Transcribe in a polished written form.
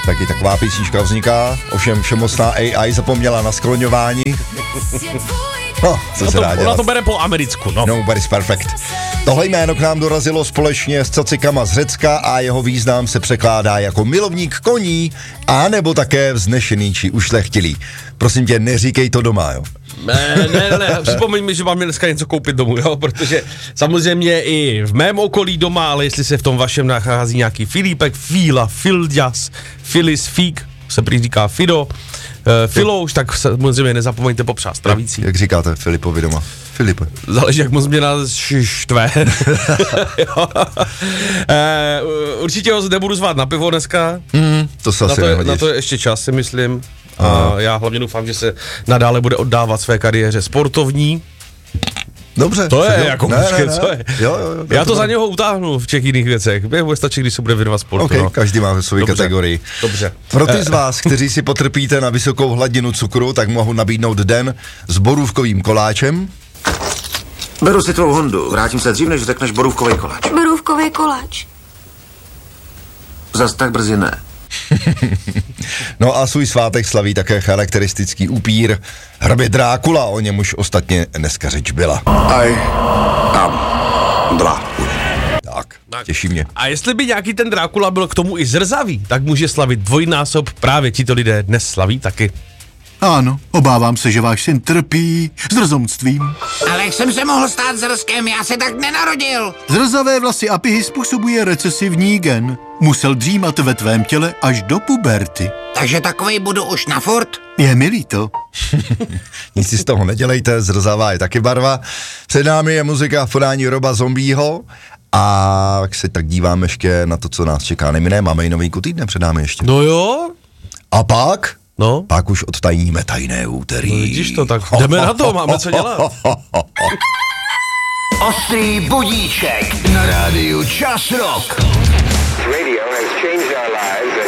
taky taková písnička vzniká, ovšem všemocná AI zapomněla na skloňování. No, co se dá dělat? Ona to bere po americku, no. Nobody's perfect. Tohle jméno k nám dorazilo společně s cacikama z Řecka a jeho význam se překládá jako milovník koní, a nebo také vznešený či ušlechtilý. Prosím tě, neříkej to doma, jo? Ne, připomeň mi, že mám dneska něco koupit domů, jo, protože samozřejmě i v mém okolí doma, ale jestli se v tom vašem nachází nějaký Filipek, Fíla, Filďas, Filis, Fík, se prý říká Fido, Filouš, tak samozřejmě nezapomeňte popřát zdravící. Jak říkáte Filipovi doma? Filipe. Záleží, jak moc mě nás štve. Určitě ho nebudu zvát na pivo dneska. To se asi nehodíš. Na to je ještě čas, si myslím. A já hlavně doufám, že se nadále bude oddávat své kariéře sportovní. Dobře. To je jako co je. Jo, já to za něho utáhnu v těch jiných věcech. Bude stačit, když se bude věnovat sportu. Okay, no. Každý má svou kategorii. Dobře. Pro ty z vás, kteří si potrpíte na vysokou hladinu cukru, tak mohu nabídnout den s borůvkovým koláčem. Beru si tvou Hondu, vrátím se dřív, než řekneš borůvkový koláč. Borůvkový koláč. Zas tak brzy ne. No a svůj svátek slaví také charakteristický upír hrabě Drákula, o něm už ostatně dneska řeč byla. I am Drákula. Tak, těší mě. A jestli by nějaký ten Drákula byl k tomu i zrzavý, tak může slavit dvojnásob, právě tito lidé dnes slaví taky. Ano, obávám se, že váš syn trpí zrzomstvím. Ale jak jsem se mohl stát zrskem, já se tak nenarodil. Zrzavé vlasy apihy způsobuje recesivní gen. Musel dřímat ve tvém těle až do puberty. Takže takovej budu už na furt? Je mi líto. Nic si z toho nedělejte, zrzavá je taky barva. Před námi je muzika v podání Roba Zombieho a jak se tak díváme ještě na to, co nás čeká. Nejminé, máme i novinku týdne před námi ještě. No jo. A pak? No. Pak už odtajníme tajné úterý. No vidíš to, tak jdeme na to, máme co dělat. Ostrý budíček na rádiu Čas Rock. Radio has changed our lives.